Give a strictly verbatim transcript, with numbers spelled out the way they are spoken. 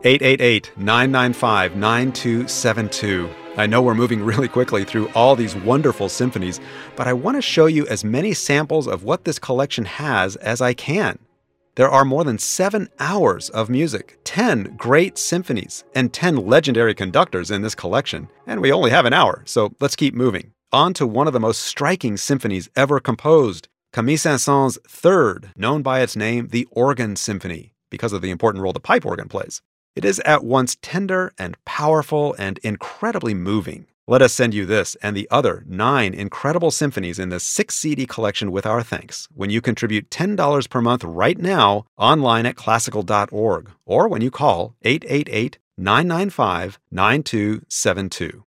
eight eight eight, nine nine five, nine two seven two. I know we're moving really quickly through all these wonderful symphonies, but I want to show you as many samples of what this collection has as I can. There are more than seven hours of music, ten great symphonies, and ten legendary conductors in this collection, and we only have an hour, so let's keep moving. On to one of the most striking symphonies ever composed, Camille Saint-Saëns' third, known by its name, the Organ Symphony, because of the important role the pipe organ plays. It is at once tender and powerful and incredibly moving. Let us send you this and the other nine incredible symphonies in this six C D collection with our thanks when you contribute ten dollars per month right now online at classical dot org or when you call eight eight eight, nine nine five, nine two seven two.